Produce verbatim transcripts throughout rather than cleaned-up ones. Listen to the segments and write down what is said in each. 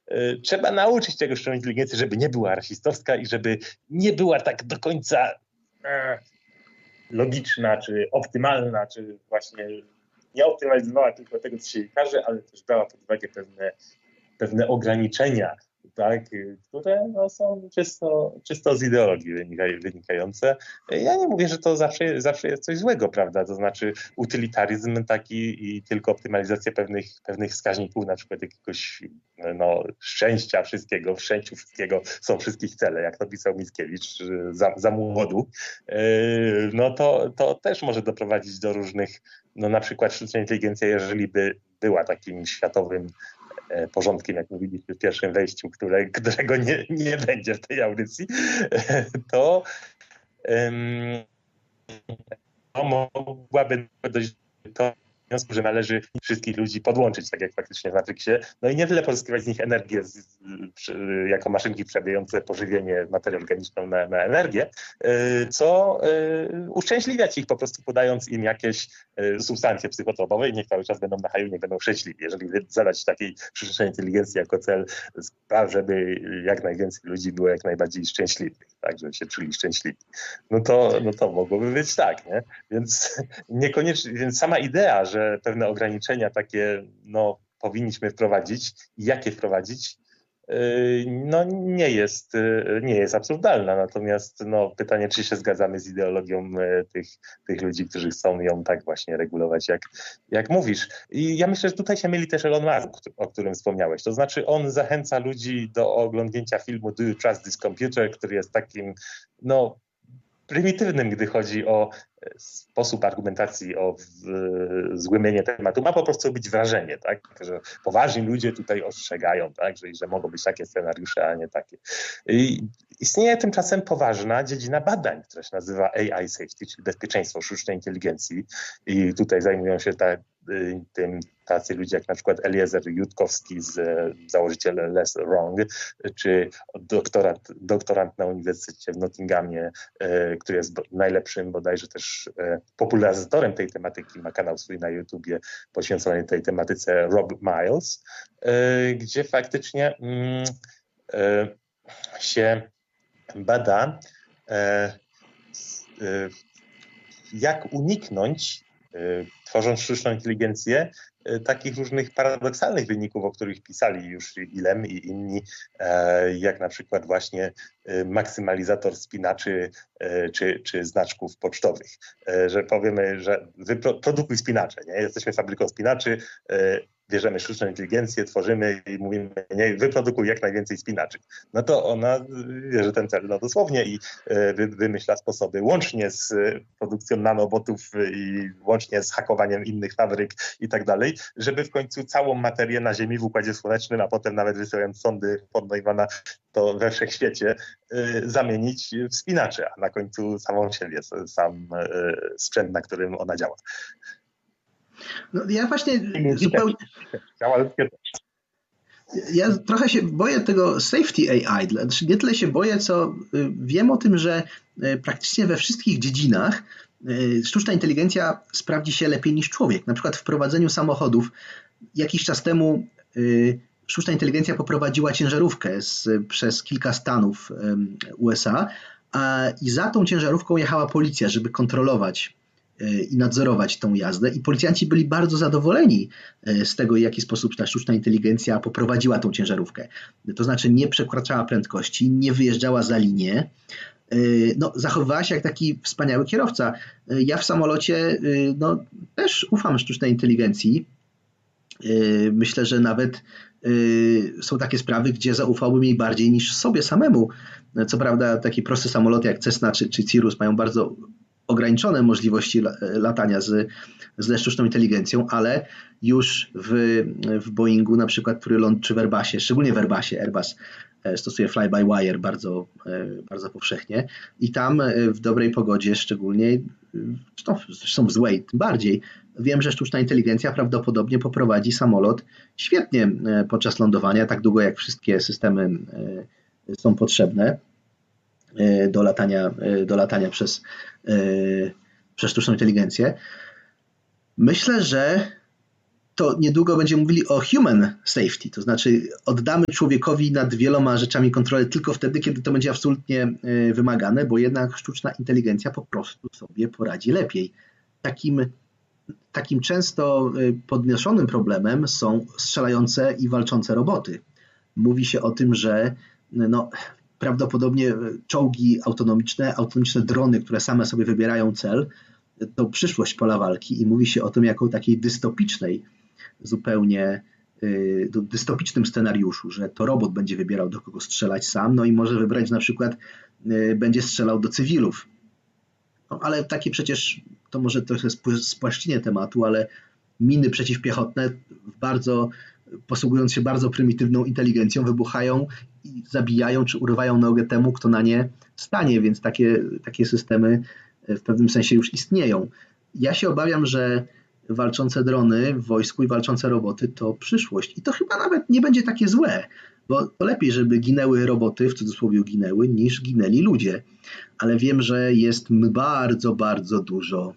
Trzeba nauczyć tego sztucznej inteligencji, żeby nie była rasistowska i żeby nie była tak do końca logiczna, czy optymalna, czy właśnie nie optymalizowała tylko tego, co się jej każe, ale też brała pod uwagę pewne, pewne ograniczenia, tak, które no, są czysto, czysto z ideologii wynikające. Ja nie mówię, że to zawsze, zawsze jest coś złego, prawda? To znaczy utylitaryzm taki i tylko optymalizacja pewnych, pewnych wskaźników, na przykład jakiegoś no, szczęścia wszystkiego, w szczęściu wszystkiego są wszystkich cele, jak to pisał Mickiewicz za, za młodu, no to, to też może doprowadzić do różnych, no na przykład sztuczna inteligencja, jeżeli by była takim światowym porządkiem, jak mówiliśmy w pierwszym wejściu, które, którego nie, nie będzie w tej audycji, to, um, to mogłaby dojść do wniosku, że należy wszystkich ludzi podłączyć, tak jak faktycznie w Matrixie, no i nie tyle pozyskiwać z nich energię z, z, jako maszynki przerabiające pożywienie materię organiczną na, na energię, co uszczęśliwiać ich po prostu podając im jakieś substancje psychotropowe i niech cały czas będą na haju, niech będą szczęśliwi. Jeżeli zadać takiej sztucznej inteligencji jako cel, spraw, żeby jak najwięcej ludzi było jak najbardziej szczęśliwych, tak, żeby się czuli szczęśliwi, no to, no to mogłoby być tak, nie? Więc niekoniecznie, więc sama idea, że pewne ograniczenia takie no, powinniśmy wprowadzić i jakie wprowadzić, no nie jest, nie jest absurdalna. Natomiast no, pytanie, czy się zgadzamy z ideologią tych, tych ludzi, którzy chcą ją tak właśnie regulować, jak, jak mówisz. I ja myślę, że tutaj się myli też Elon Musk, o którym wspomniałeś. To znaczy on zachęca ludzi do oglądnięcia filmu Do You Trust This Computer, który jest takim, no, prymitywnym, gdy chodzi o sposób argumentacji, o zgłębienie tematu. Ma po prostu być wrażenie, tak? Że poważni ludzie tutaj ostrzegają, tak? Że, że mogą być takie scenariusze, a nie takie. I istnieje tymczasem poważna dziedzina badań, która się nazywa A I Safety, czyli bezpieczeństwo sztucznej inteligencji. I tutaj zajmują się ta, tym tacy ludzie jak na przykład Eliezer Jutkowski, z, założyciel Less Wrong, czy doktorant, doktorant na Uniwersytecie w Nottinghamie, e, który jest najlepszym bodajże też e, popularyzatorem tej tematyki, ma kanał swój na YouTubie poświęcony tej tematyce, Rob Miles, e, gdzie faktycznie mm, e, się bada, e, e, jak uniknąć, e, tworząc sztuczną inteligencję, takich różnych paradoksalnych wyników, o których pisali już Ilem i inni, jak na przykład właśnie maksymalizator spinaczy czy, czy znaczków pocztowych. Że powiemy, że wyprodukuj spinacze, nie? Jesteśmy fabryką spinaczy, bierzemy sztuczną inteligencję, tworzymy i mówimy, nie, wyprodukuj jak najwięcej spinaczy. No to ona bierze ten cel no dosłownie i wy, wymyśla sposoby, łącznie z produkcją nanobotów i łącznie z hakowaniem innych fabryk i tak dalej, żeby w końcu całą materię na Ziemi w Układzie Słonecznym, a potem nawet wysyłając sondy pod Neumana to we wszechświecie, y, zamienić w spinacze, a na końcu samą siebie, sam y, sprzęt, na którym ona działa. No, ja właśnie zupełnie... Ja trochę się boję tego safety A I. Znaczy nie tyle się boję, co wiem o tym, że praktycznie we wszystkich dziedzinach sztuczna inteligencja sprawdzi się lepiej niż człowiek. Na przykład w prowadzeniu samochodów jakiś czas temu sztuczna inteligencja poprowadziła ciężarówkę z, przez kilka stanów U S A a, i za tą ciężarówką jechała policja, żeby kontrolować i nadzorować tą jazdę i policjanci byli bardzo zadowoleni z tego, w jaki sposób ta sztuczna inteligencja poprowadziła tą ciężarówkę. To znaczy nie przekraczała prędkości, nie wyjeżdżała za linię, no, zachowywała się jak taki wspaniały kierowca. Ja w samolocie no, też ufam sztucznej inteligencji. Myślę, że nawet są takie sprawy, gdzie zaufałbym jej bardziej niż sobie samemu. Co prawda takie proste samoloty jak Cessna czy, czy Cirrus mają bardzo ograniczone możliwości latania z, ze sztuczną inteligencją, ale już w, w Boeingu na przykład, który ląd, czy w Airbusie, szczególnie w Airbusie, Airbus stosuje fly-by-wire bardzo, bardzo powszechnie i tam w dobrej pogodzie szczególnie, no, zresztą w złej tym bardziej, wiem, że sztuczna inteligencja prawdopodobnie poprowadzi samolot świetnie podczas lądowania, tak długo jak wszystkie systemy są potrzebne do latania, do latania przez, przez sztuczną inteligencję. Myślę, że to niedługo będziemy mówili o human safety, to znaczy oddamy człowiekowi nad wieloma rzeczami kontrolę tylko wtedy, kiedy to będzie absolutnie wymagane, bo jednak sztuczna inteligencja po prostu sobie poradzi lepiej. Takim, takim często podnoszonym problemem są strzelające i walczące roboty. Mówi się o tym, że no, prawdopodobnie czołgi autonomiczne, autonomiczne drony, które same sobie wybierają cel, to przyszłość pola walki i mówi się o tym jako takiej dystopicznej, zupełnie dystopicznym scenariuszu, że to robot będzie wybierał, do kogo strzelać sam, no i może wybrać na przykład, będzie strzelał do cywilów. No, ale takie przecież, to może trochę spłaszczenie tematu, ale miny przeciwpiechotne bardzo, posługując się bardzo prymitywną inteligencją, wybuchają i zabijają czy urywają nogę temu, kto na nie stanie, więc takie, takie systemy w pewnym sensie już istnieją. Ja się obawiam, że walczące drony w wojsku i walczące roboty to przyszłość. I to chyba nawet nie będzie takie złe, bo to lepiej, żeby ginęły roboty, w cudzysłowie ginęły, niż ginęli ludzie. Ale wiem, że jest bardzo, bardzo dużo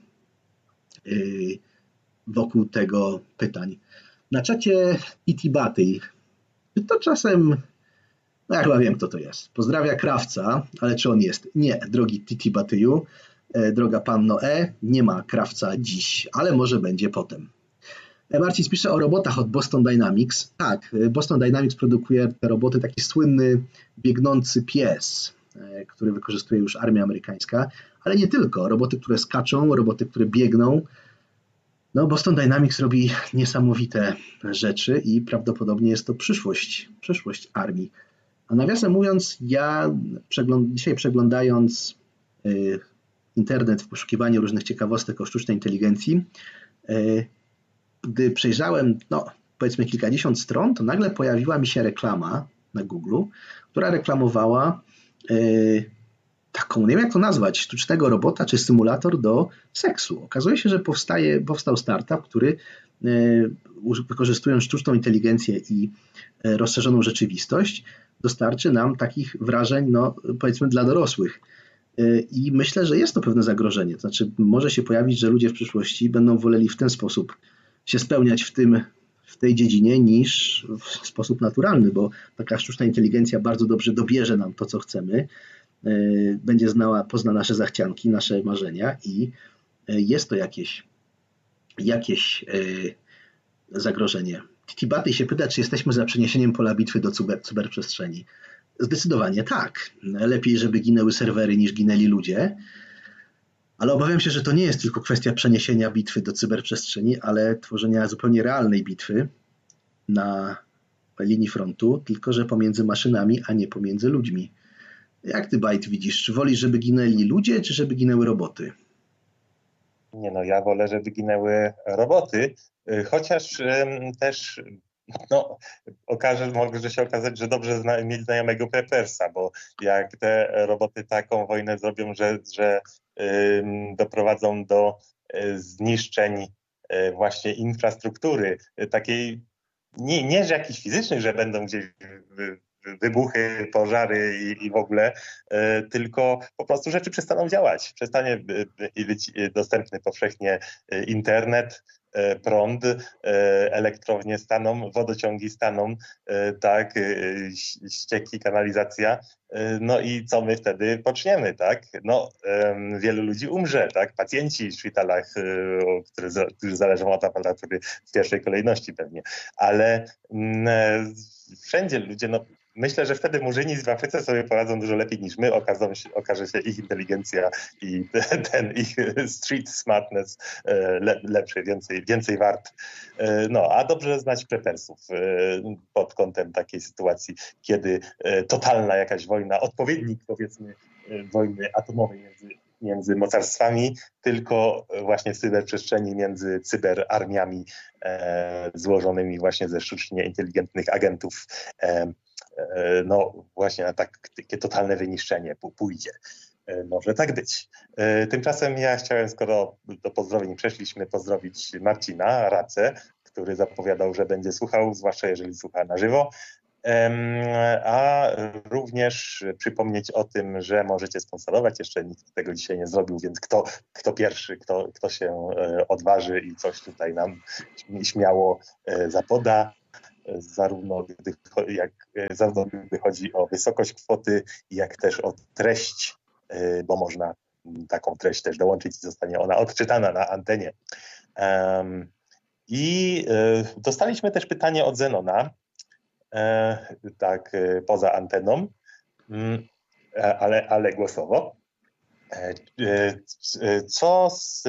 yy, wokół tego pytań. Na czacie Itibaty, czy to czasem, no ja chyba wiem, kto to jest. Pozdrawia Krawca, ale czy on jest? Nie, drogi Titibatyju, droga panno E, nie ma Krawca dziś, ale może będzie potem. Marcin pisze o robotach od Boston Dynamics. Tak, Boston Dynamics produkuje te roboty, taki słynny biegnący pies, który wykorzystuje już armia amerykańska, ale nie tylko. Roboty, które skaczą, roboty, które biegną. No, Boston Dynamics robi niesamowite rzeczy i prawdopodobnie jest to przyszłość, przyszłość armii. A nawiasem mówiąc, ja przegląd- dzisiaj przeglądając y, internet w poszukiwaniu różnych ciekawostek o sztucznej inteligencji, y, gdy przejrzałem, no, powiedzmy kilkadziesiąt stron, to nagle pojawiła mi się reklama na Google, która reklamowała y, taką, nie wiem jak to nazwać, sztucznego robota czy symulator do seksu. Okazuje się, że powstaje, powstał startup, który y, wykorzystując sztuczną inteligencję i y, rozszerzoną rzeczywistość, dostarczy nam takich wrażeń, no, powiedzmy dla dorosłych. Y, I myślę, że jest to pewne zagrożenie. To znaczy może się pojawić, że ludzie w przyszłości będą woleli w ten sposób się spełniać w tym, w tej dziedzinie niż w sposób naturalny, bo taka sztuczna inteligencja bardzo dobrze dobierze nam to, co chcemy, będzie znała, pozna nasze zachcianki, nasze marzenia i jest to jakieś, jakieś zagrożenie. Tibaty się pyta, czy jesteśmy za przeniesieniem pola bitwy do cyber, cyberprzestrzeni. Zdecydowanie tak. Lepiej, żeby ginęły serwery niż ginęli ludzie, ale obawiam się, że to nie jest tylko kwestia przeniesienia bitwy do cyberprzestrzeni, ale tworzenia zupełnie realnej bitwy na linii frontu, tylko że pomiędzy maszynami, a nie pomiędzy ludźmi. Jak ty, Bajt, widzisz? Czy wolisz, żeby ginęli ludzie, czy żeby ginęły roboty? Nie no, ja wolę, żeby ginęły roboty, chociaż ym, też no, okaże, może się okazać, że dobrze zna, mieć znajomego Peppersa, bo jak te roboty taką wojnę zrobią, że, że ym, doprowadzą do y, zniszczeń y, właśnie infrastruktury, y, takiej nie, nie że jakichś fizycznych, że będą gdzieś y, wybuchy, pożary i, i w ogóle, y, tylko po prostu rzeczy przestaną działać. Przestanie y, być dostępny powszechnie y, internet, y, prąd, y, elektrownie staną, wodociągi staną, y, tak, y, ścieki, kanalizacja. Y, no i co my wtedy poczniemy, tak? No, y, wielu ludzi umrze, tak? Pacjenci w szpitalach, y, którzy, którzy zależą od aparatury w pierwszej kolejności pewnie, ale y, wszędzie ludzie, no myślę, że wtedy murzyni w Afryce sobie poradzą dużo lepiej niż my. Okażą się, okaże się ich inteligencja i ten, ten ich street smartness le, lepszy, więcej, więcej wart. No, a dobrze znać Peppersów pod kątem takiej sytuacji, kiedy totalna jakaś wojna, odpowiednik powiedzmy wojny atomowej między, między mocarstwami, tylko właśnie w cyberprzestrzeni między cyberarmiami e, złożonymi właśnie ze sztucznie inteligentnych agentów. E, no właśnie na tak, takie totalne wyniszczenie pójdzie. Może tak być. Tymczasem ja chciałem, skoro do pozdrowień przeszliśmy, pozdrowić Marcina Racę, który zapowiadał, że będzie słuchał, zwłaszcza jeżeli słucha na żywo. A również przypomnieć o tym, że możecie sponsorować. Jeszcze nikt tego dzisiaj nie zrobił, więc kto, kto pierwszy, kto, kto się odważy i coś tutaj nam śmiało zapoda, zarówno gdy, jak, zarówno gdy chodzi o wysokość kwoty, jak też o treść, bo można taką treść też dołączyć i zostanie ona odczytana na antenie. I dostaliśmy też pytanie od Zenona, tak poza anteną, ale, ale głosowo. Co z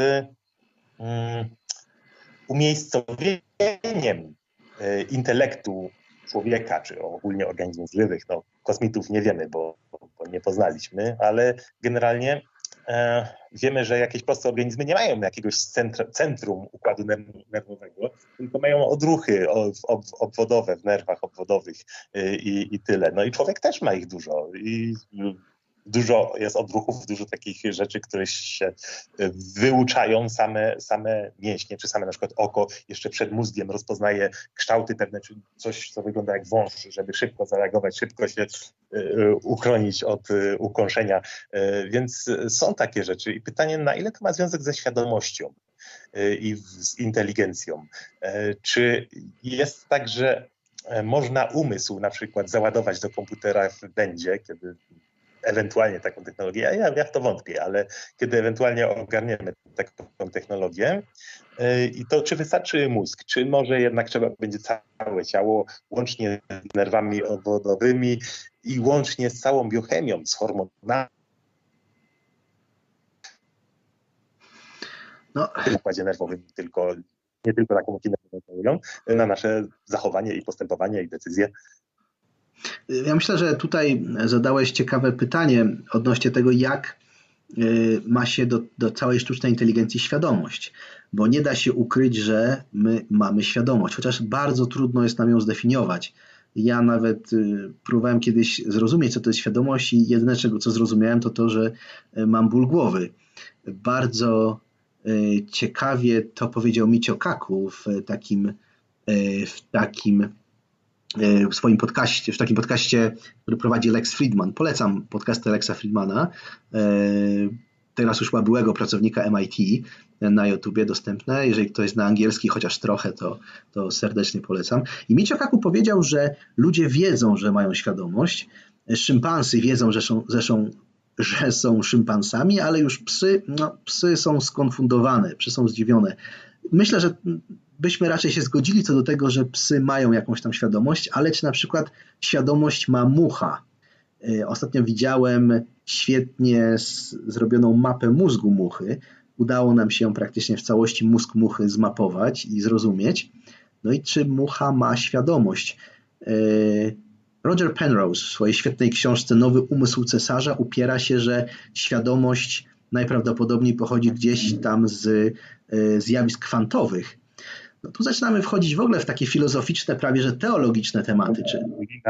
umiejscowieniem intelektu człowieka, czy ogólnie organizmów żywych? No, kosmitów nie wiemy, bo, bo nie poznaliśmy, ale generalnie e, wiemy, że jakieś proste organizmy nie mają jakiegoś centra, centrum układu nerwowego, tylko mają odruchy ob, obwodowe w nerwach obwodowych i, i tyle. No i człowiek też ma ich dużo. I dużo jest odruchów, dużo takich rzeczy, które się wyuczają, same, same mięśnie, czy same na przykład oko jeszcze przed mózgiem rozpoznaje kształty pewne, czy coś, co wygląda jak wąż, żeby szybko zareagować, szybko się uchronić od ukąszenia. Więc są takie rzeczy. I pytanie, na ile to ma związek ze świadomością i z inteligencją? Czy jest tak, że można umysł na przykład załadować do komputera w błędzie, kiedy ewentualnie taką technologię, ja, ja w to wątpię, ale kiedy ewentualnie ogarniemy taką technologię, i to czy wystarczy mózg, czy może jednak trzeba będzie całe ciało, łącznie z nerwami obwodowymi i łącznie z całą biochemią, z hormonami, no. w układzie nerwowym, tylko, nie tylko na komórki nerwowe, na nasze zachowanie i postępowanie i decyzje. Ja myślę, że tutaj zadałeś ciekawe pytanie odnośnie tego, jak ma się do, do całej sztucznej inteligencji świadomość, bo nie da się ukryć, że my mamy świadomość, chociaż bardzo trudno jest nam ją zdefiniować. Ja nawet próbowałem kiedyś zrozumieć, co to jest świadomość i jedyne, czego co zrozumiałem, to to, że mam ból głowy. Bardzo ciekawie to powiedział Michio Kaku w takim, w takim w swoim podcaście, w takim podcaście, który prowadzi Lex Fridman. Polecam podcasty Lexa Fridmana, teraz już ma byłego pracownika M I T, na YouTubie dostępne. Jeżeli ktoś zna angielski chociaż trochę, to, to serdecznie polecam. I Michio Kaku powiedział, że ludzie wiedzą, że mają świadomość, szympansy wiedzą, że są, że są, że są szympansami, ale już psy, no, psy są skonfundowane, psy są zdziwione. Myślę, że byśmy raczej się zgodzili co do tego, że psy mają jakąś tam świadomość, ale czy na przykład świadomość ma mucha? Ostatnio widziałem świetnie zrobioną mapę mózgu muchy. Udało nam się praktycznie w całości mózg muchy zmapować i zrozumieć. No i czy mucha ma świadomość? Roger Penrose w swojej świetnej książce Nowy umysł cesarza upiera się, że świadomość najprawdopodobniej pochodzi gdzieś tam z zjawisk kwantowych. No tu zaczynamy wchodzić w ogóle w takie filozoficzne, prawie że teologiczne tematy. Czy...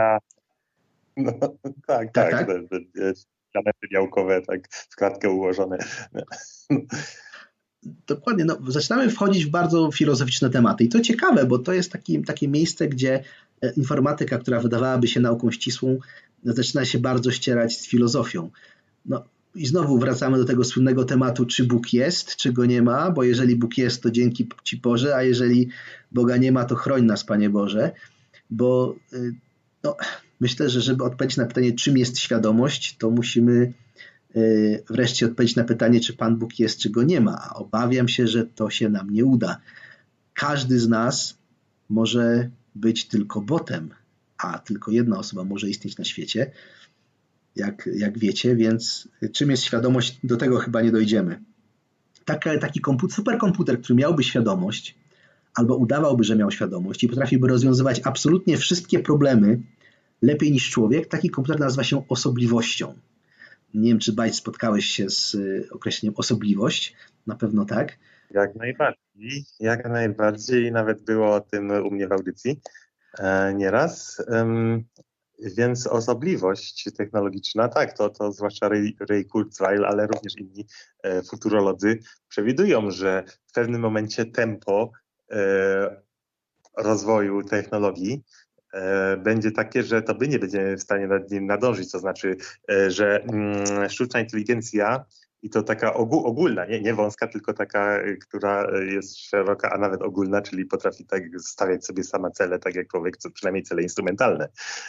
No, tak, tak, tak. tak? Planety białkowe, tak w klatkę ułożone. No. Dokładnie, no, zaczynamy wchodzić w bardzo filozoficzne tematy. I to ciekawe, bo to jest taki, takie miejsce, gdzie informatyka, która wydawałaby się nauką ścisłą, zaczyna się bardzo ścierać z filozofią. No, i znowu wracamy do tego słynnego tematu, czy Bóg jest, czy go nie ma, bo jeżeli Bóg jest, to dzięki Ci Boże, a jeżeli Boga nie ma, to chroń nas, Panie Boże, bo no, myślę, że żeby odpowiedzieć na pytanie, czym jest świadomość, to musimy wreszcie odpowiedzieć na pytanie, czy Pan Bóg jest, czy go nie ma. A obawiam się, że to się nam nie uda. Każdy z nas może być tylko botem, a tylko jedna osoba może istnieć na świecie, jak, jak wiecie, więc czym jest świadomość, do tego chyba nie dojdziemy. Taki, taki komputer, superkomputer, który miałby świadomość, albo udawałby, że miał świadomość i potrafiłby rozwiązywać absolutnie wszystkie problemy lepiej niż człowiek, taki komputer nazywa się osobliwością. Nie wiem, czy Bajt spotkałeś się z określeniem osobliwość, na pewno tak. Jak najbardziej, jak najbardziej, nawet było o tym u mnie w audycji e, nieraz. Um, Więc osobliwość technologiczna, tak, to, to zwłaszcza Ray, Ray Kurzweil, ale również inni e, futurolodzy przewidują, że w pewnym momencie tempo e, rozwoju technologii będzie takie, że to my nie będziemy w stanie nad nim nadążyć, to znaczy, że sztuczna inteligencja i to taka ogólna, nie, nie wąska, tylko taka, która jest szeroka, a nawet ogólna, czyli potrafi tak stawiać sobie sama cele, tak jak człowiek, przynajmniej cele instrumentalne,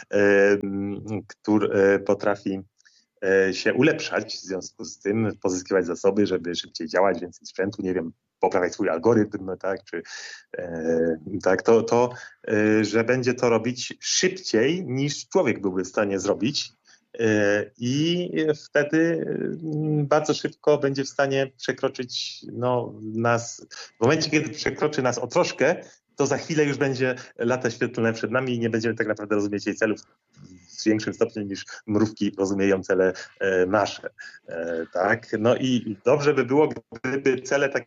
który potrafi się ulepszać, w związku z tym pozyskiwać zasoby, żeby szybciej działać, więcej sprzętu, nie wiem, poprawiać swój algorytm, no tak, czy e, tak, to, to e, że będzie to robić szybciej niż człowiek byłby w stanie zrobić e, i wtedy m, bardzo szybko będzie w stanie przekroczyć no, nas, w momencie, kiedy przekroczy nas o troszkę, to za chwilę już będzie lata świetlne przed nami i nie będziemy tak naprawdę rozumieć jej celów w większym stopniu niż mrówki rozumieją cele e, nasze. E, tak? No i dobrze by było, gdyby cele takie,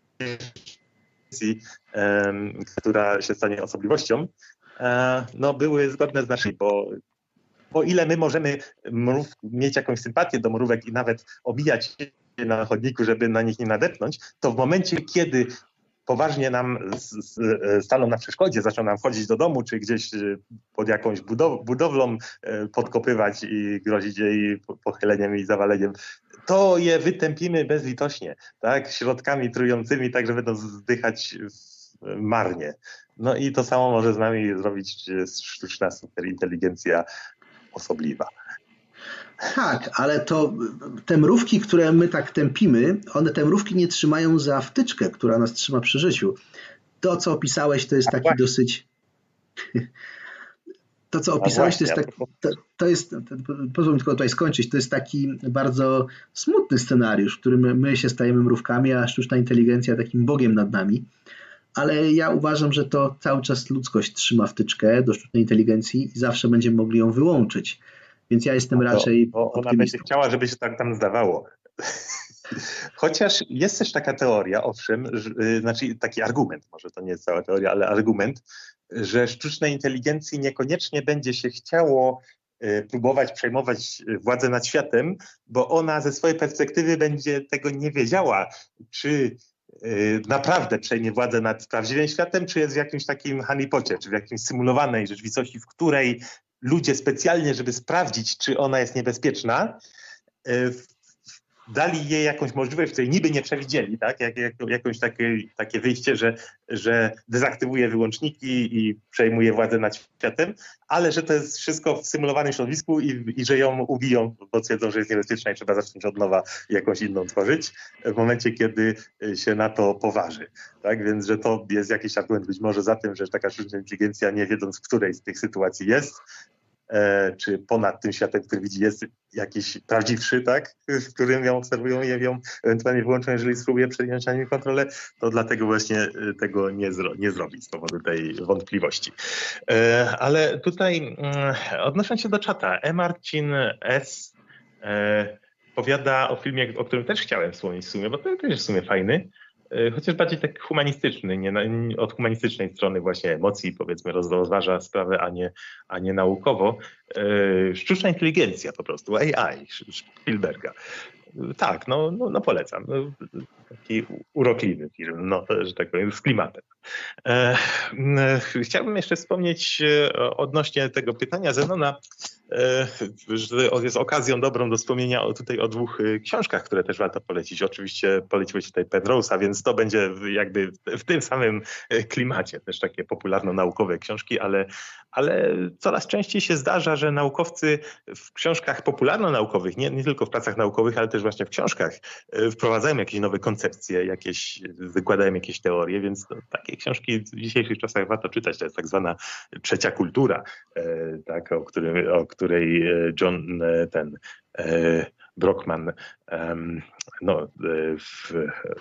e, która się stanie osobliwością, e, no były zgodne z naszymi, bo o ile my możemy mrów, mieć jakąś sympatię do mrówek i nawet obijać się na chodniku, żeby na nich nie nadepnąć, to w momencie, kiedy poważnie nam staną na przeszkodzie, zaczną nam wchodzić do domu, czy gdzieś pod jakąś budow budowlą podkopywać i grozić jej pochyleniem i zawaleniem, to je wytępimy bezlitośnie, tak, środkami trującymi, tak, że będą zdychać marnie. No i to samo może z nami zrobić sztuczna superinteligencja osobliwa. Tak, ale to te mrówki, które my tak tępimy, one te mrówki nie trzymają za wtyczkę, która nas trzyma przy życiu. To, co opisałeś, to jest taki dosyć... To, co opisałeś, to jest tak, to, to jest, pozwól mi tylko tutaj skończyć, to jest taki bardzo smutny scenariusz, w którym my się stajemy mrówkami, a sztuczna inteligencja takim bogiem nad nami. Ale ja uważam, że to cały czas ludzkość trzyma wtyczkę do sztucznej inteligencji i zawsze będziemy mogli ją wyłączyć. Więc ja jestem no to, raczej bo ona będzie chciała, żeby się tak tam zdawało. Chociaż jest też taka teoria, owszem, że, znaczy taki argument, może to nie jest cała teoria, ale argument, że sztucznej inteligencji niekoniecznie będzie się chciało próbować przejmować władzę nad światem, bo ona ze swojej perspektywy będzie tego nie wiedziała, czy naprawdę przejmie władzę nad prawdziwym światem, czy jest w jakimś takim honeypocie, czy w jakimś symulowanej rzeczywistości, w której ludzie specjalnie, żeby sprawdzić, czy ona jest niebezpieczna, dali jej jakąś możliwość, której niby nie przewidzieli, tak? Jak, jak, jakąś takie, takie wyjście, że, że dezaktywuje wyłączniki i przejmuje władzę nad światem, ale że to jest wszystko w symulowanym środowisku i, i że ją ubiją, bo twierdzą, że jest niebezpieczna i trzeba zacząć od nowa jakąś inną tworzyć w momencie, kiedy się na to poważy. Tak? Więc, że to jest jakiś argument być może za tym, że taka sztuczna inteligencja, nie wiedząc, w której z tych sytuacji jest, czy ponad tym światem, który widzi, jest jakiś prawdziwszy, tak, w którym ją obserwują i ją ewentualnie wyłączą, jeżeli spróbuje przejąć na nim kontrolę, to dlatego właśnie tego nie, zro nie zrobi z powodu tej wątpliwości. Ale tutaj odnosząc się do czata, E. Marcin S. powiada o filmie, o którym też chciałem wspomnieć w sumie, bo to też jest w sumie fajny, chociaż bardziej tak humanistyczny, nie, od humanistycznej strony właśnie emocji, powiedzmy, rozważa sprawę, a nie, a nie naukowo. Sztuczna inteligencja po prostu, A I Spielberga. Tak, no, no, no polecam. Taki urokliwy film, no, że tak powiem, z klimatem. Chciałbym jeszcze wspomnieć odnośnie tego pytania Zenona, że jest okazją dobrą do wspomnienia tutaj o dwóch książkach, które też warto polecić. Oczywiście poleciłeś tutaj Penrose'a, więc to będzie jakby w tym samym klimacie, też takie popularno-naukowe książki, ale, ale coraz częściej się zdarza, że naukowcy w książkach popularno-naukowych, nie, nie tylko w pracach naukowych, ale też właśnie w książkach wprowadzają jakieś nowe koncepcje, jakieś, wykładają jakieś teorie, więc to, takie książki w dzisiejszych czasach warto czytać. To jest tak zwana trzecia kultura, tak, o, którym, o której John ten Brockman no, w,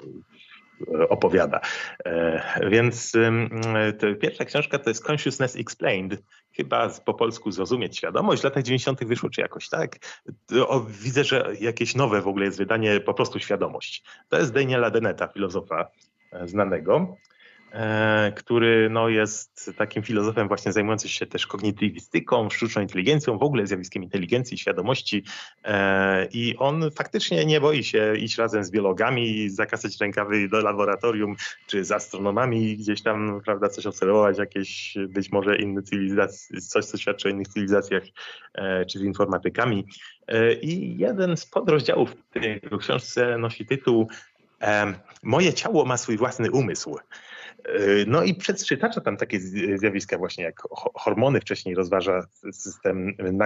opowiada. Więc pierwsza książka to jest Consciousness Explained. Chyba po polsku Zrozumieć świadomość. W latach dziewięćdziesiątych wyszło, czy jakoś tak. O, widzę, że jakieś nowe w ogóle jest wydanie, po prostu Świadomość. To jest Daniela Deneta, filozofa znanego. który no, jest takim filozofem właśnie zajmującym się też kognitywistyką, sztuczną inteligencją, w ogóle zjawiskiem inteligencji, świadomości i on faktycznie nie boi się iść razem z biologami, zakasać rękawy do laboratorium, czy z astronomami gdzieś tam, prawda, coś obserwować, jakieś być może inne cywilizacje, coś co świadczy o innych cywilizacjach, czy z informatykami. I jeden z podrozdziałów w tej książce nosi tytuł Moje ciało ma swój własny umysł. No i przytacza tam takie zjawiska właśnie jak hormony, wcześniej rozważa system